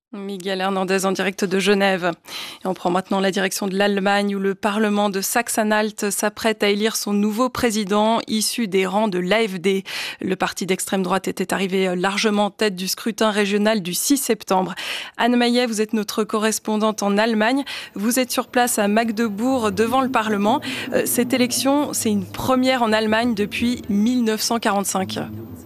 Miguel Hernandez en direct de Genève. Et on prend maintenant la direction de l'Allemagne où le Parlement de Saxe-Anhalt s'apprête à élire son nouveau président issu des rangs de l'AfD. Le parti d'extrême droite était arrivé largement en tête du scrutin régional du 6 septembre. Anne Maillet, vous êtes notre correspondante en Allemagne. Vous êtes sur place à Magdebourg devant le Parlement. Cette élection, c'est une première en Allemagne depuis 1945.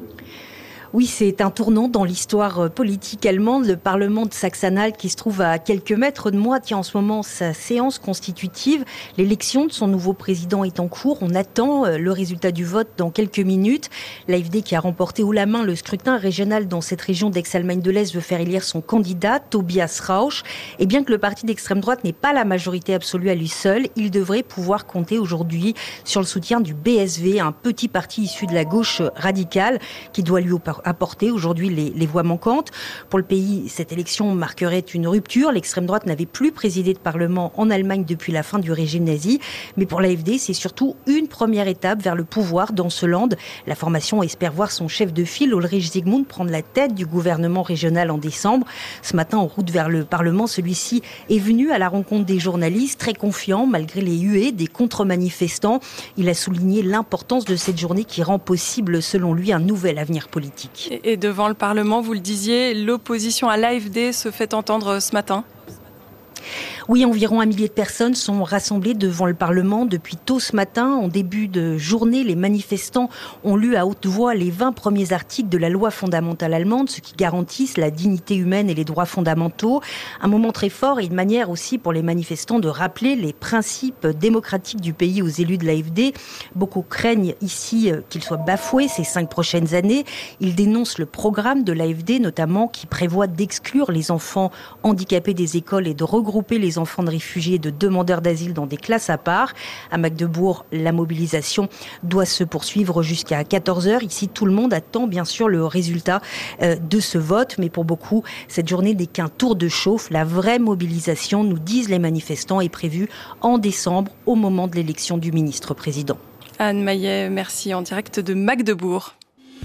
Oui, c'est un tournant dans l'histoire politique allemande. Le Parlement de Saxe-Anhalt, qui se trouve à quelques mètres de moi, tient en ce moment sa séance constitutive. L'élection de son nouveau président est en cours. On attend le résultat du vote dans quelques minutes. L'AfD, qui a remporté haut la main le scrutin régional dans cette région d'Aix-Allemagne de l'Est, veut faire élire son candidat, Tobias Rausch. Et bien que le parti d'extrême droite n'ait pas la majorité absolue à lui seul, il devrait pouvoir compter aujourd'hui sur le soutien du BSV, un petit parti issu de la gauche radicale, qui doit lui apporter aujourd'hui les voix manquantes. Pour le pays, cette élection marquerait une rupture. L'extrême droite n'avait plus présidé de Parlement en Allemagne depuis la fin du régime nazi. Mais pour l'AfD, c'est surtout une première étape vers le pouvoir dans ce land. La formation espère voir son chef de file, Ulrich Zygmunt, prendre la tête du gouvernement régional en décembre. Ce matin, en route vers le Parlement, celui-ci est venu à la rencontre des journalistes, très confiant malgré les huées des contre-manifestants. Il a souligné l'importance de cette journée qui rend possible, selon lui, un nouvel avenir politique. Et devant le Parlement, vous le disiez, l'opposition à l'AfD se fait entendre ce matin. Oui, environ 1 millier de personnes sont rassemblées devant le Parlement depuis tôt ce matin. En début de journée, les manifestants ont lu à haute voix les 20 premiers articles de la loi fondamentale allemande, ce qui garantissent la dignité humaine et les droits fondamentaux. Un moment très fort et une manière aussi pour les manifestants de rappeler les principes démocratiques du pays aux élus de l'AfD. Beaucoup craignent ici qu'ils soient bafoués ces 5 prochaines années. Ils dénoncent le programme de l'AfD, notamment, qui prévoit d'exclure les enfants handicapés des écoles et de regrouper les enfants de réfugiés et de demandeurs d'asile dans des classes à part. À Magdebourg, la mobilisation doit se poursuivre jusqu'à 14h. Ici, tout le monde attend bien sûr le résultat de ce vote. Mais pour beaucoup, cette journée n'est qu'un tour de chauffe. La vraie mobilisation, nous disent les manifestants, est prévue en décembre, au moment de l'élection du ministre-président. Anne Maillet, merci, en direct de Magdebourg.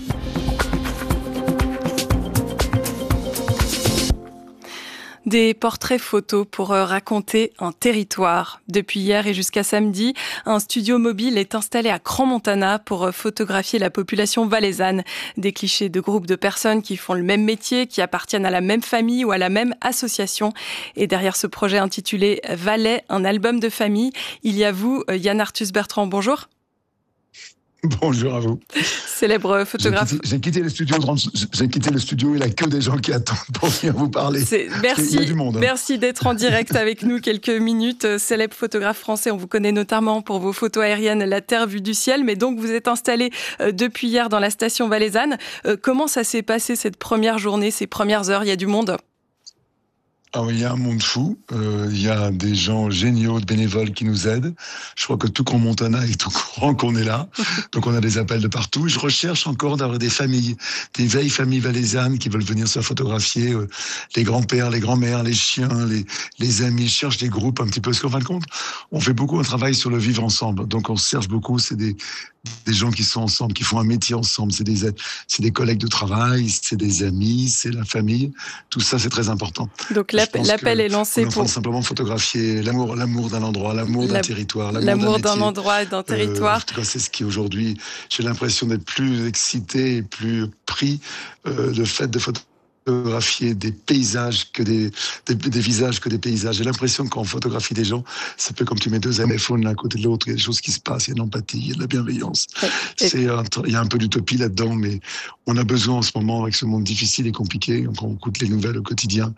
Des portraits photos pour raconter un territoire. Depuis hier et jusqu'à samedi, un studio mobile est installé à Crans-Montana pour photographier la population valaisanne. Des clichés de groupes de personnes qui font le même métier, qui appartiennent à la même famille ou à la même association. Et derrière ce projet intitulé Valais, un album de famille, il y a vous, Yann Arthus Bertrand. Bonjour. Bonjour à vous. Célèbre photographe. J'ai quitté le studio, il n'y a que des gens qui attendent pour venir vous parler. Merci, il y a du monde, hein. Merci d'être en direct avec nous quelques minutes. Célèbre photographe français, on vous connaît notamment pour vos photos aériennes La Terre vue du ciel, mais donc vous êtes installé depuis hier dans la station valaisanne. Comment ça s'est passé cette première journée, ces premières heures? Il y a du monde? Ah oui, il y a un monde fou. Il y a des gens géniaux, de bénévoles qui nous aident. Je crois que tout Crans-Montana est au courant qu'on est là. Donc on a des appels de partout. Je recherche encore d'avoir des familles, des vieilles familles valaisannes qui veulent venir se photographier. Les grands-pères, les grands-mères, les chiens, les amis. Je cherche des groupes un petit peu. Parce qu'en fin de compte, on fait beaucoup un travail sur le vivre ensemble. Donc on se cherche beaucoup. C'est des gens qui sont ensemble, qui font un métier ensemble. C'est des collègues de travail, c'est des amis, c'est la famille. Tout ça, c'est très important. Donc l'appel est lancé pour simplement photographier l'amour d'un endroit, l'amour d'un territoire, l'amour d'un endroit et d'un territoire. En tout cas, c'est ce qui aujourd'hui, j'ai l'impression d'être plus excité et plus pris le fait de photographier des paysages que des visages que des paysages. J'ai l'impression que quand on photographie des gens, c'est un peu comme tu mets 2 téléphones l'un à côté de l'autre, il y a des choses qui se passent, il y a de l'empathie, il y a de la bienveillance. Il y a un peu d'utopie là-dedans, mais on a besoin en ce moment, avec ce monde difficile et compliqué, quand on écoute les nouvelles au quotidien,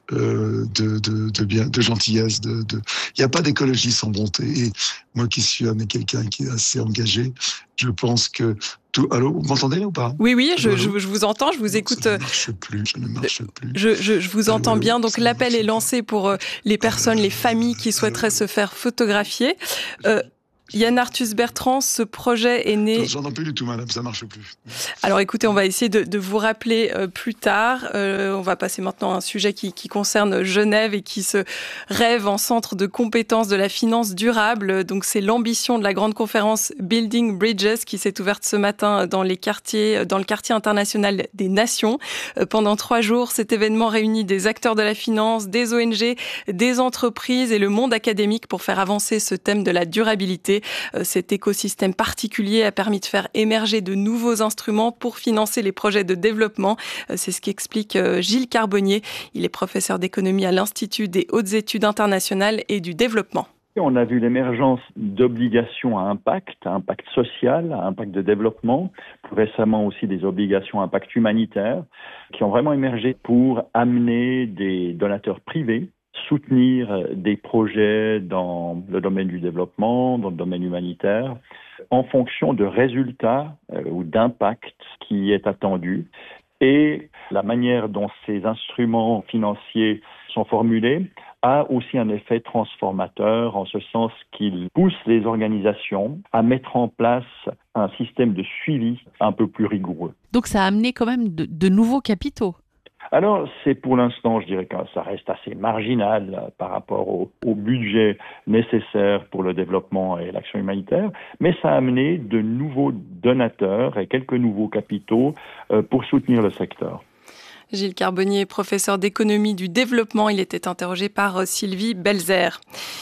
de gentillesse. Il n'y a pas d'écologie sans bonté. Et moi qui suis quelqu'un qui est assez engagé, je pense que Allô, vous m'entendez là ou pas? Oui, je vous entends, je vous écoute. Ça ne marche plus. Je vous entends bien. Donc l'appel est lancé pour les personnes, les familles qui souhaiteraient se faire photographier. Yann Arthus-Bertrand, ce projet est né... J'en ai plus du tout, madame, ça marche plus. Alors écoutez, on va essayer de vous rappeler plus tard. On va passer maintenant à un sujet qui concerne Genève et qui se rêve en centre de compétences de la finance durable. Donc c'est l'ambition de la grande conférence Building Bridges qui s'est ouverte ce matin dans le quartier international des Nations. Pendant 3 jours, cet événement réunit des acteurs de la finance, des ONG, des entreprises et le monde académique pour faire avancer ce thème de la durabilité. Cet écosystème particulier a permis de faire émerger de nouveaux instruments pour financer les projets de développement. C'est ce qu'explique Gilles Carbonnier. Il est professeur d'économie à l'Institut des hautes études internationales et du développement. On a vu l'émergence d'obligations à impact social, à impact de développement, plus récemment aussi des obligations à impact humanitaire, qui ont vraiment émergé pour amener des donateurs privés soutenir des projets dans le domaine du développement, dans le domaine humanitaire, en fonction de résultats ou d'impact qui est attendu. Et la manière dont ces instruments financiers sont formulés a aussi un effet transformateur en ce sens qu'il pousse les organisations à mettre en place un système de suivi un peu plus rigoureux. Donc ça a amené quand même de nouveaux capitaux. Alors, c'est pour l'instant, je dirais que ça reste assez marginal par rapport au budget nécessaire pour le développement et l'action humanitaire, mais ça a amené de nouveaux donateurs et quelques nouveaux capitaux pour soutenir le secteur. Gilles Carbonnier, professeur d'économie du développement, il était interrogé par Sylvie Belzer.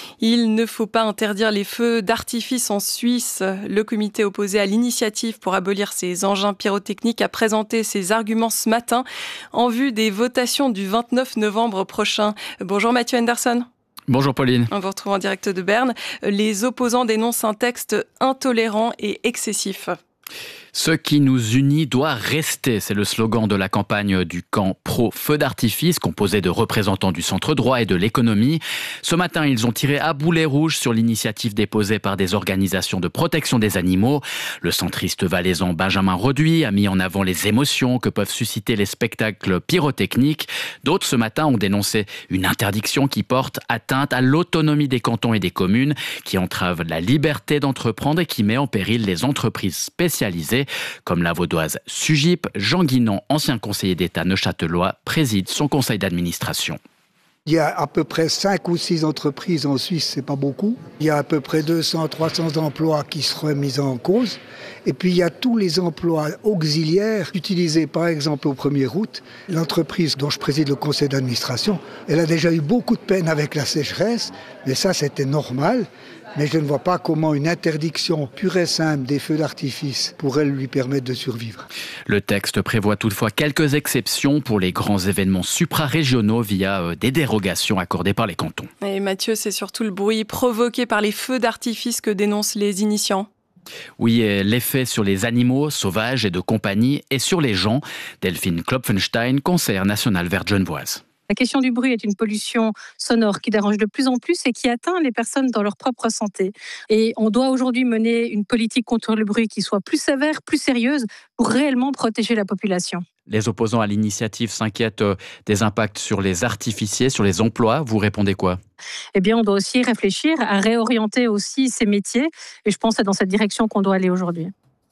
Il ne faut pas interdire les feux d'artifice en Suisse. Le comité opposé à l'initiative pour abolir ces engins pyrotechniques a présenté ses arguments ce matin en vue des votations du 29 novembre prochain. Bonjour Mathieu Henderson. Bonjour Pauline. On vous retrouve en direct de Berne. Les opposants dénoncent un texte intolérant et excessif. Ce qui nous unit doit rester, c'est le slogan de la campagne du camp pro-feu d'artifice, composé de représentants du centre droit et de l'économie. Ce matin, ils ont tiré à boulet rouge sur l'initiative déposée par des organisations de protection des animaux. Le centriste valaisan Benjamin Roduit a mis en avant les émotions que peuvent susciter les spectacles pyrotechniques. D'autres, ce matin, ont dénoncé une interdiction qui porte atteinte à l'autonomie des cantons et des communes, qui entrave la liberté d'entreprendre et qui met en péril les entreprises spécialisées. Comme la vaudoise Sugip, Jean Guinan, ancien conseiller d'État neuchâtelois, préside son conseil d'administration. Il y a à peu près 5 ou 6 entreprises en Suisse, c'est pas beaucoup. Il y a à peu près 200-300 emplois qui seraient mis en cause. Et puis il y a tous les emplois auxiliaires utilisés par exemple au 1er août. L'entreprise dont je préside le conseil d'administration, elle a déjà eu beaucoup de peine avec la sécheresse, mais ça c'était normal. Mais je ne vois pas comment une interdiction pure et simple des feux d'artifice pourrait lui permettre de survivre. Le texte prévoit toutefois quelques exceptions pour les grands événements suprarégionaux via des dérogations accordées par les cantons. Et Mathieu, c'est surtout le bruit provoqué par les feux d'artifice que dénoncent les initiants. Oui, et l'effet sur les animaux sauvages et de compagnie et sur les gens. Delphine Klopfenstein, conseillère nationale verte genevoise. La question du bruit est une pollution sonore qui dérange de plus en plus et qui atteint les personnes dans leur propre santé. Et on doit aujourd'hui mener une politique contre le bruit qui soit plus sévère, plus sérieuse pour réellement protéger la population. Les opposants à l'initiative s'inquiètent des impacts sur les artificiers, sur les emplois. Vous répondez quoi ? Eh bien, on doit aussi réfléchir à réorienter aussi ces métiers. Et je pense que c'est dans cette direction qu'on doit aller aujourd'hui.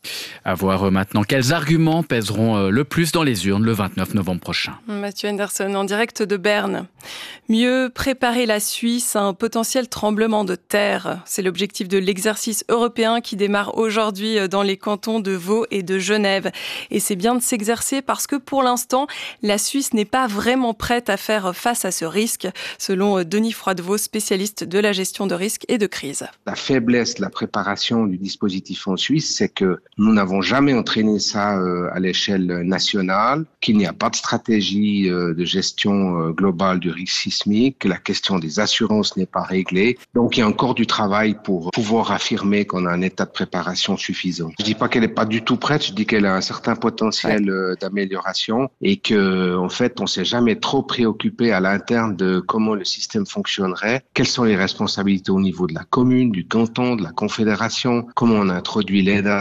À voir maintenant quels arguments pèseront le plus dans les urnes le 29 novembre prochain. Mathieu Henderson en direct de Berne. Mieux préparer la Suisse à un potentiel tremblement de terre. C'est l'objectif de l'exercice européen qui démarre aujourd'hui dans les cantons de Vaud et de Genève. Et c'est bien de s'exercer parce que pour l'instant, la Suisse n'est pas vraiment prête à faire face à ce risque, selon Denis Froidevaux, spécialiste de la gestion de risques et de crise. La faiblesse de la préparation du dispositif en Suisse, c'est que nous n'avons jamais entraîné ça à l'échelle nationale, qu'il n'y a pas de stratégie de gestion globale du risque sismique, que la question des assurances n'est pas réglée. Donc il y a encore du travail pour pouvoir affirmer qu'on a un état de préparation suffisant. Je dis pas qu'elle n'est pas du tout prête, je dis qu'elle a un certain potentiel d'amélioration et que en fait on s'est jamais trop préoccupé à l'interne de comment le système fonctionnerait, quelles sont les responsabilités au niveau de la commune, du canton, de la confédération, comment on introduit l'aide internationale.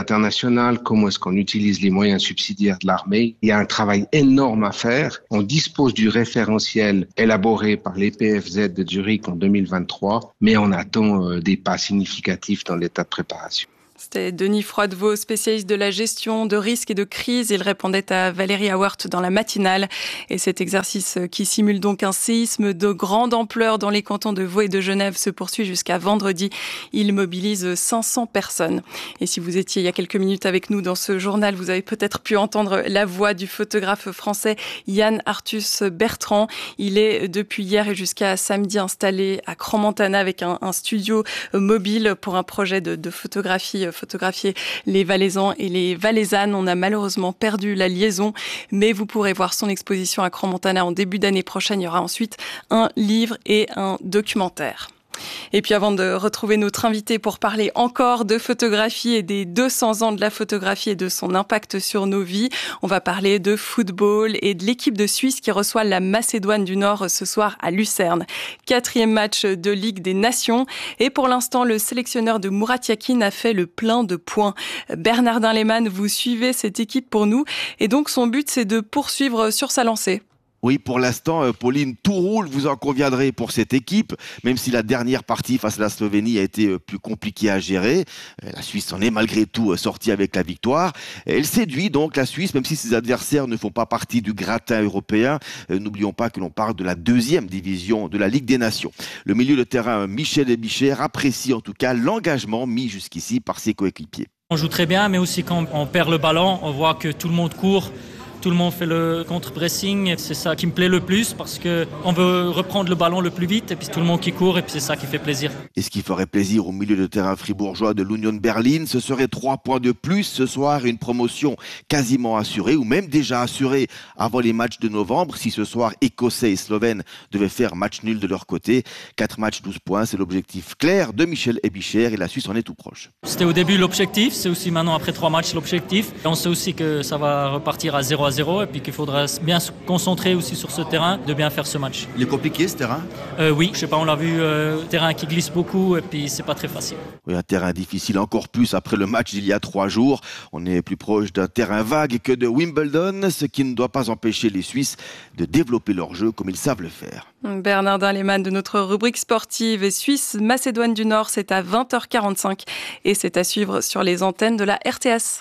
nationale, comment est-ce qu'on utilise les moyens subsidiaires de l'armée. Il y a un travail énorme à faire. On dispose du référentiel élaboré par l'EPFZ de Zurich en 2023, mais on attend des pas significatifs dans l'état de préparation. C'était Denis Froidevaux, spécialiste de la gestion de risques et de crise. Il répondait à Valérie Hauert dans la matinale. Et cet exercice qui simule donc un séisme de grande ampleur dans les cantons de Vaud et de Genève se poursuit jusqu'à vendredi. Il mobilise 500 personnes. Et si vous étiez il y a quelques minutes avec nous dans ce journal, vous avez peut-être pu entendre la voix du photographe français Yann Arthus Bertrand. Il est depuis hier et jusqu'à samedi installé à Crans-Montana avec un studio mobile pour un projet de photographie, photographier les Valaisans et les Valaisannes. On a malheureusement perdu la liaison, mais vous pourrez voir son exposition à Crans-Montana en début d'année prochaine. Il y aura ensuite un livre et un documentaire. Et puis avant de retrouver notre invité pour parler encore de photographie et des 200 ans de la photographie et de son impact sur nos vies, on va parler de football et de l'équipe de Suisse qui reçoit la Macédoine du Nord ce soir à Lucerne. 4e match de Ligue des Nations et pour l'instant le sélectionneur de Murat Yakin a fait le plein de points. Bernardin Lehmann, vous suivez cette équipe pour nous et donc son but c'est de poursuivre sur sa lancée. Oui, pour l'instant, Pauline, tout roule, vous en conviendrez pour cette équipe, même si la dernière partie face à la Slovénie a été plus compliquée à gérer. La Suisse en est malgré tout sortie avec la victoire. Elle séduit donc la Suisse, même si ses adversaires ne font pas partie du gratin européen. N'oublions pas que l'on parle de la 2e division de la Ligue des Nations. Le milieu de terrain Michel Ebicher apprécie en tout cas l'engagement mis jusqu'ici par ses coéquipiers. On joue très bien, mais aussi quand on perd le ballon, on voit que tout le monde court. Tout le monde fait le contre-pressing, c'est ça qui me plaît le plus parce qu'on veut reprendre le ballon le plus vite et puis tout le monde qui court et puis c'est ça qui fait plaisir. Et ce qui ferait plaisir au milieu de terrain fribourgeois de l'Union Berlin, ce serait 3 points de plus ce soir, une promotion quasiment assurée ou même déjà assurée avant les matchs de novembre. Si ce soir Écossais et Slovènes devaient faire match nul de leur côté, 4 matchs 12 points, c'est l'objectif clair de Michel Ebicher et la Suisse en est tout proche. C'était au début l'objectif, c'est aussi maintenant après 3 matchs l'objectif. Et on sait aussi que ça va repartir à 0-0 et puis qu'il faudra bien se concentrer aussi sur ce terrain, de bien faire ce match. Il est compliqué ce terrain ? Oui, je sais pas, on l'a vu, terrain qui glisse beaucoup et puis c'est pas très facile. Oui, un terrain difficile encore plus après le match d'il y a 3 jours. On est plus proche d'un terrain vague que de Wimbledon, ce qui ne doit pas empêcher les Suisses de développer leur jeu comme ils savent le faire. Bernardin Lehmann de notre rubrique sportive et Suisse-Macédoine du Nord, c'est à 20h45 et c'est à suivre sur les antennes de la RTS.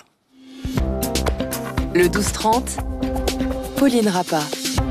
Le 12-30, Pauline Rappa.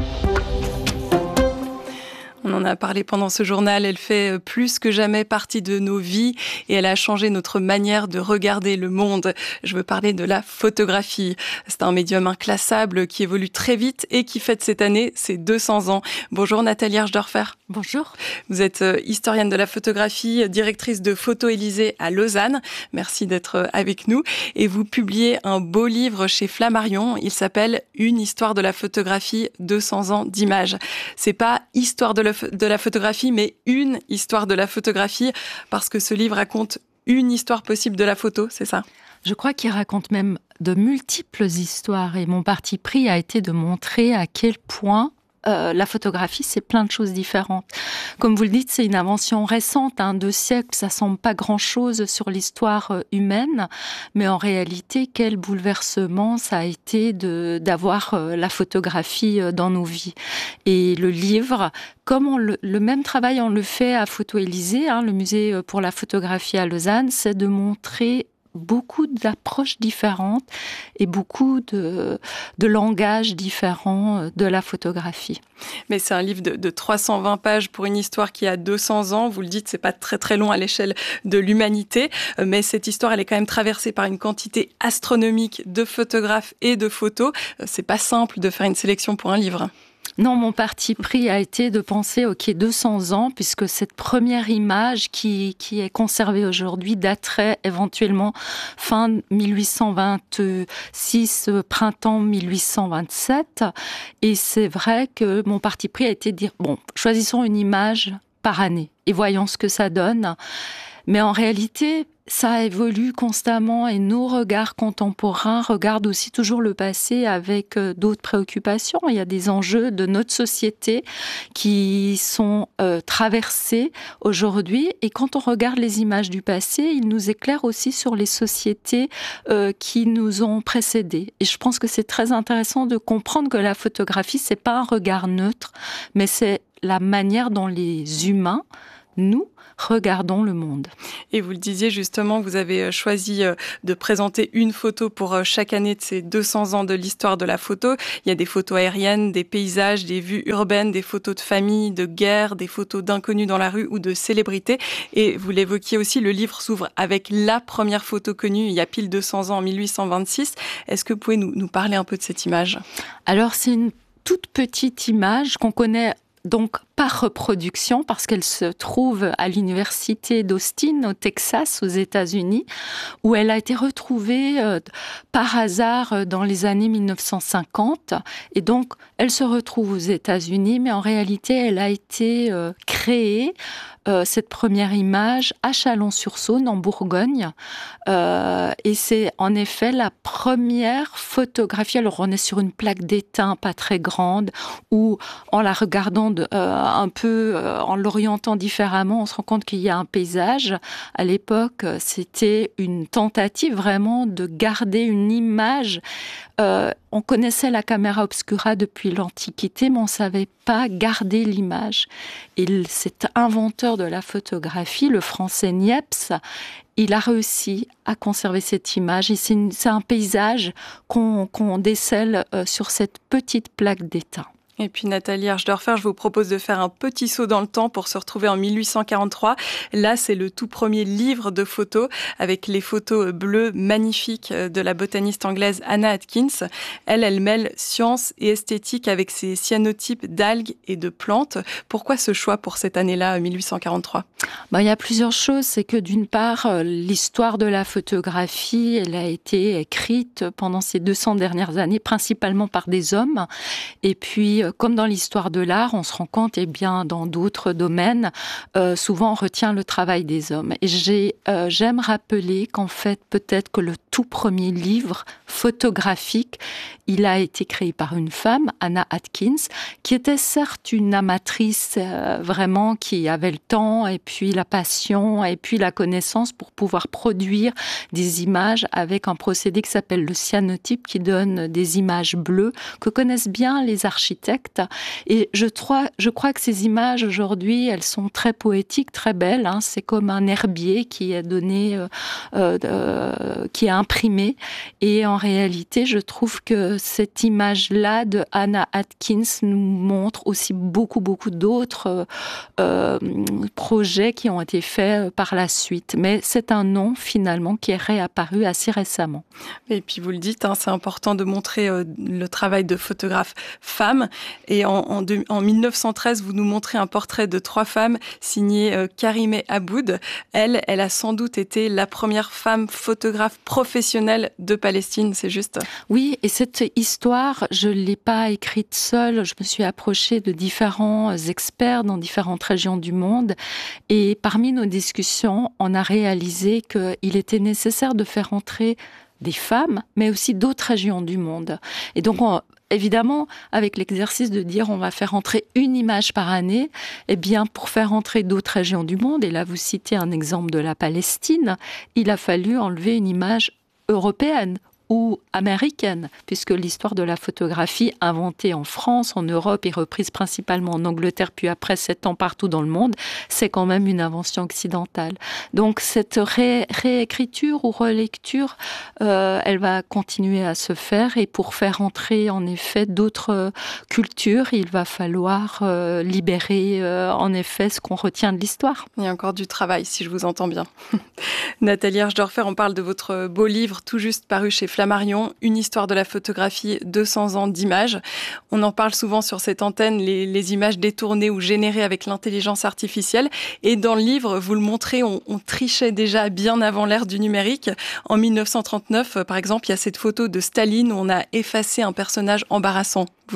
On en a parlé pendant ce journal, elle fait plus que jamais partie de nos vies et elle a changé notre manière de regarder le monde. Je veux parler de la photographie. C'est un médium inclassable qui évolue très vite et qui fête cette année ses 200 ans. Bonjour Nathalie Archdorfer. Bonjour. Vous êtes historienne de la photographie, directrice de Photo Élysée à Lausanne. Merci d'être avec nous. Et vous publiez un beau livre chez Flammarion. Il s'appelle « Une histoire de la photographie, 200 ans d'images ». C'est pas histoire de la photographie, mais une histoire de la photographie, parce que ce livre raconte une histoire possible de la photo, c'est ça ? Je crois qu'il raconte même de multiples histoires et mon parti pris a été de montrer à quel point la photographie, c'est plein de choses différentes. Comme vous le dites, c'est une invention récente, 2 siècles, ça semble pas grand-chose sur l'histoire humaine, mais en réalité, quel bouleversement ça a été d'avoir la photographie dans nos vies. Et le livre, comme le même travail, on le fait à Photo Élysée, le musée pour la photographie à Lausanne, c'est de montrer beaucoup d'approches différentes et beaucoup de langages différents de la photographie. Mais c'est un livre de 320 pages pour une histoire qui a 200 ans. Vous le dites, c'est pas très très long à l'échelle de l'humanité, mais cette histoire, elle est quand même traversée par une quantité astronomique de photographes et de photos. C'est pas simple de faire une sélection pour un livre. Non, mon parti pris a été de penser, 200 ans, puisque cette première image qui est conservée aujourd'hui daterait éventuellement fin 1826, printemps 1827. Et c'est vrai que mon parti pris a été de dire, choisissons une image par année et voyons ce que ça donne. Mais en réalité, ça évolue constamment et nos regards contemporains regardent aussi toujours le passé avec d'autres préoccupations. Il y a des enjeux de notre société qui sont traversés aujourd'hui et quand on regarde les images du passé, ils nous éclairent aussi sur les sociétés qui nous ont précédés. Et je pense que c'est très intéressant de comprendre que la photographie, c'est pas un regard neutre, mais c'est la manière dont les humains, nous, regardons le monde. Et vous le disiez justement, vous avez choisi de présenter une photo pour chaque année de ces 200 ans de l'histoire de la photo. Il y a des photos aériennes, des paysages, des vues urbaines, des photos de famille, de guerre, des photos d'inconnus dans la rue ou de célébrités. Et vous l'évoquiez aussi, le livre s'ouvre avec la première photo connue il y a pile 200 ans, en 1826. Est-ce que vous pouvez nous parler un peu de cette image ? Alors, c'est une toute petite image qu'on connaît donc par reproduction, parce qu'elle se trouve à l'université d'Austin, au Texas, aux États-Unis, où elle a été retrouvée par hasard dans les années 1950. Et donc, elle se retrouve aux États-Unis, mais en réalité, elle a été créée, cette première image, à Chalon-sur-Saône, en Bourgogne. Et c'est en effet la première photographie. Alors, on est sur une plaque d'étain pas très grande, où en la regardant un peu en l'orientant différemment, on se rend compte qu'il y a un paysage. À l'époque, c'était une tentative vraiment de garder une image. On connaissait la caméra obscura depuis l'Antiquité, mais on ne savait pas garder l'image. Et cet inventeur de la photographie, le français Niepce, il a réussi à conserver cette image. Et c'est un paysage qu'on décèle sur cette petite plaque d'étain. Et puis Nathalie Archdorfer, je vous propose de faire un petit saut dans le temps pour se retrouver en 1843. Là, c'est le tout premier livre de photos avec les photos bleues magnifiques de la botaniste anglaise Anna Atkins. Elle mêle science et esthétique avec ses cyanotypes d'algues et de plantes. Pourquoi ce choix pour cette année-là, 1843 ? Il y a plusieurs choses. C'est que d'une part, l'histoire de la photographie, elle a été écrite pendant ces 200 dernières années, principalement par des hommes. Et puis, comme dans l'histoire de l'art, on se rend compte, dans d'autres domaines, souvent on retient le travail des hommes. Et j'aime rappeler qu'en fait, peut-être que le tout premier livre photographique, il a été créé par une femme, Anna Atkins, qui était certes une amatrice vraiment, qui avait le temps et puis la passion et puis la connaissance pour pouvoir produire des images avec un procédé qui s'appelle le cyanotype, qui donne des images bleues que connaissent bien les architectes. Et je crois que ces images aujourd'hui, elles sont très poétiques, très belles. C'est comme un herbier qui est donné, qui est imprimé. Et en réalité, je trouve que cette image-là de Anna Atkins nous montre aussi beaucoup d'autres projets qui ont été faits par la suite. Mais c'est un nom finalement qui est réapparu assez récemment. Et puis vous le dites, c'est important de montrer le travail de photographes femmes. Et en 1913, vous nous montrez un portrait de 3 femmes signé Karimeh Aboud. Elle a sans doute été la première femme photographe professionnelle de Palestine, c'est juste ? Oui, et cette histoire, je ne l'ai pas écrite seule. Je me suis approchée de différents experts dans différentes régions du monde. Et parmi nos discussions, on a réalisé qu'il était nécessaire de faire entrer des femmes, mais aussi d'autres régions du monde. Et donc, évidemment, avec l'exercice de dire on va faire entrer une image par année, pour faire entrer d'autres régions du monde, et là vous citez un exemple de la Palestine, il a fallu enlever une image européenne ou américaine, puisque l'histoire de la photographie inventée en France, en Europe et reprise principalement en Angleterre, puis après 7 ans partout dans le monde, c'est quand même une invention occidentale. Donc cette réécriture ou relecture, elle va continuer à se faire, et pour faire entrer en effet d'autres cultures, il va falloir libérer en effet ce qu'on retient de l'histoire. Il y a encore du travail, si je vous entends bien. Nathalie Archdorfer, on parle de votre beau livre tout juste paru chez Flammarion, une histoire de la photographie, 200 ans d'images. On en parle souvent sur cette antenne, les images détournées ou générées avec l'intelligence artificielle. Et dans le livre, vous le montrez, on trichait déjà bien avant l'ère du numérique. En 1939, par exemple, il y a cette photo de Staline où on a effacé un personnage embarrassant. Vous nous racontez ?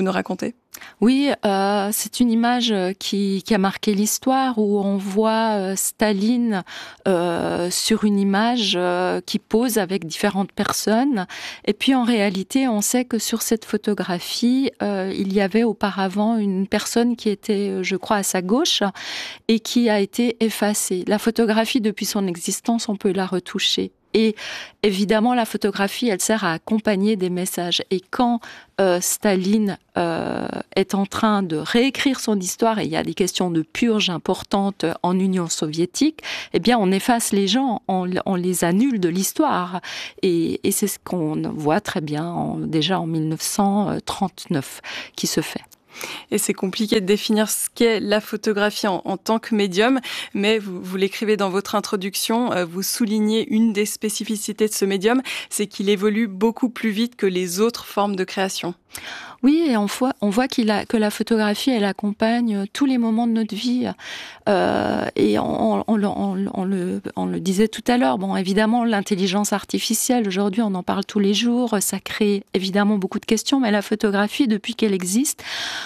Oui, c'est une image qui a marqué l'histoire, où on voit Staline sur une image qui pose avec différentes personnes. Et puis en réalité, on sait que sur cette photographie, il y avait auparavant une personne qui était, je crois, à sa gauche et qui a été effacée. La photographie, depuis son existence, on peut la retoucher. Et évidemment, la photographie, elle sert à accompagner des messages. Et quand Staline est en train de réécrire son histoire, et il y a des questions de purge importantes en Union soviétique, eh bien, on efface les gens, on les annule de l'histoire. Et c'est ce qu'on voit très bien déjà en 1939 qui se fait. Et c'est compliqué de définir ce qu'est la photographie en tant que médium, mais vous l'écrivez dans votre introduction, vous soulignez une des spécificités de ce médium, c'est qu'il évolue beaucoup plus vite que les autres formes de création. Oui, et on voit que la photographie, elle accompagne tous les moments de notre vie. Et on le disait tout à l'heure. Bon, évidemment, l'intelligence artificielle, aujourd'hui, on en parle tous les jours. Ça crée évidemment beaucoup de questions, mais la photographie, depuis qu'elle existe,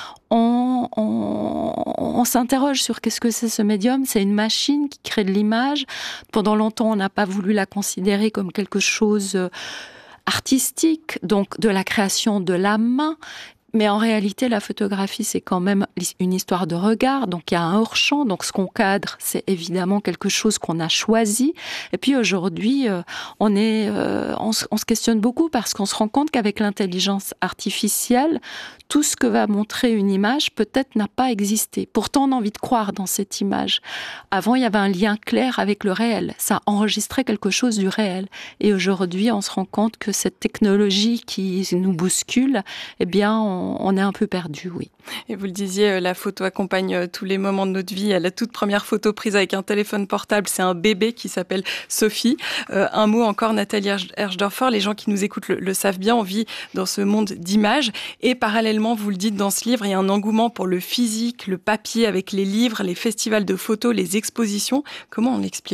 on s'interroge sur qu'est-ce que c'est ce médium. C'est une machine qui crée de l'image. Pendant longtemps, on n'a pas voulu la considérer comme quelque chose artistique, donc de la création de la main. Mais en réalité, la photographie, c'est quand même une histoire de regard. Donc, il y a un hors-champ. Donc, ce qu'on cadre, c'est évidemment quelque chose qu'on a choisi. Et puis, aujourd'hui, on se questionne beaucoup parce qu'on se rend compte qu'avec l'intelligence artificielle, tout ce que va montrer une image, peut-être n'a pas existé. Pourtant, on a envie de croire dans cette image. Avant, il y avait un lien clair avec le réel. Ça enregistrait quelque chose du réel. Et aujourd'hui, on se rend compte que cette technologie qui nous bouscule, eh bien, on est un peu perdu, oui. Et vous le disiez, la photo accompagne tous les moments de notre vie. La toute première photo prise avec un téléphone portable, c'est un bébé qui s'appelle Sophie. Un mot encore, Nathalie Herschdorfer, les gens qui nous écoutent le savent bien, on vit dans ce monde d'images. Et parallèlement, vous le dites dans ce livre, il y a un engouement pour le physique, le papier, avec les livres, les festivals de photos, les expositions. Comment on l'explique ?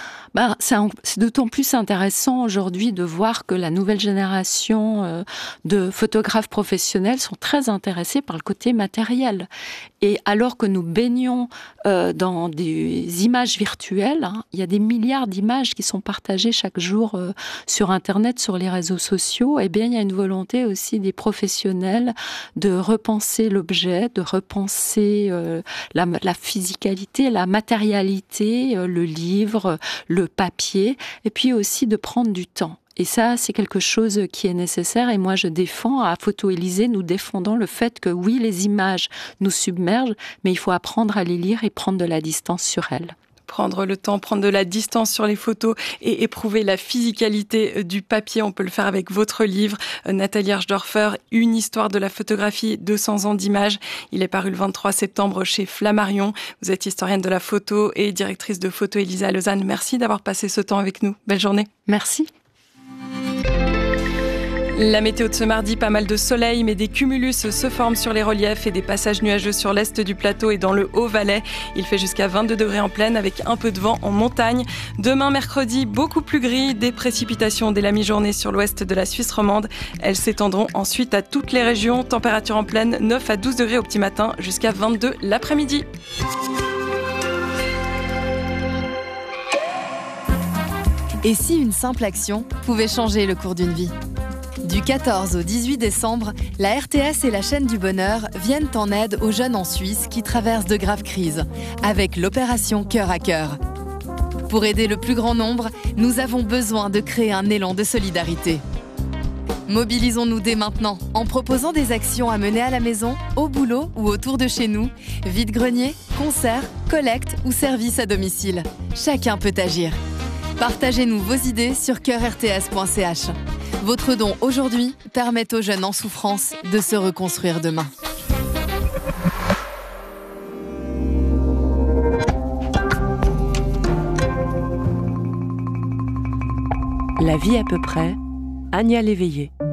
C'est d'autant plus intéressant aujourd'hui de voir que la nouvelle génération de photographes professionnels sont très intéressés par le côté matériel. Et alors que nous baignons dans des images virtuelles, il y a des milliards d'images qui sont partagées chaque jour sur Internet, sur les réseaux sociaux, et bien il y a une volonté aussi des professionnels de repenser l'objet, de repenser la physicalité, la matérialité, le livre, le papier, et puis aussi de prendre du temps. Et ça, c'est quelque chose qui est nécessaire. Et moi, je défends, à Photo-Élysée, nous défendons le fait que oui, les images nous submergent, mais il faut apprendre à les lire et prendre de la distance sur elles. Prendre le temps, prendre de la distance sur les photos et éprouver la physicalité du papier. On peut le faire avec votre livre, Nathalie Herschdorfer, Une histoire de la photographie, 200 ans d'images. Il est paru le 23 septembre chez Flammarion. Vous êtes historienne de la photo et directrice de Photo-Élysée à Lausanne. Merci d'avoir passé ce temps avec nous. Belle journée. Merci. La météo de ce mardi, pas mal de soleil, mais des cumulus se forment sur les reliefs et des passages nuageux sur l'est du plateau et dans le Haut-Valais. Il fait jusqu'à 22 degrés en plaine avec un peu de vent en montagne. Demain, mercredi, beaucoup plus gris, des précipitations dès la mi-journée sur l'ouest de la Suisse romande. Elles s'étendront ensuite à toutes les régions. Température en plaine, 9 à 12 degrés au petit matin, jusqu'à 22 l'après-midi. Et si une simple action pouvait changer le cours d'une vie ? Du 14 au 18 décembre, la RTS et la chaîne du bonheur viennent en aide aux jeunes en Suisse qui traversent de graves crises, avec l'opération Cœur à Cœur. Pour aider le plus grand nombre, nous avons besoin de créer un élan de solidarité. Mobilisons-nous dès maintenant en proposant des actions à mener à la maison, au boulot ou autour de chez nous, vide-grenier, concerts, collectes ou services à domicile. Chacun peut agir. Partagez-nous vos idées sur coeurrts.ch. Votre don aujourd'hui permet aux jeunes en souffrance de se reconstruire demain. La vie à peu près, Ania Léveillé.